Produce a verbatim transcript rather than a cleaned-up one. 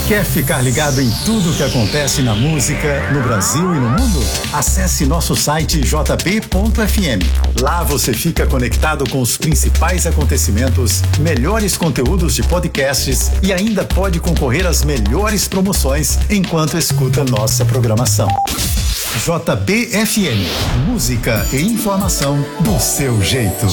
Quer ficar ligado em tudo o que acontece na música, no Brasil e no mundo? Acesse nosso site j b ponto f m. Lá você fica conectado com os principais acontecimentos, melhores conteúdos de podcasts e ainda pode concorrer às melhores promoções enquanto escuta nossa programação. J B F M, música e informação do seu jeito.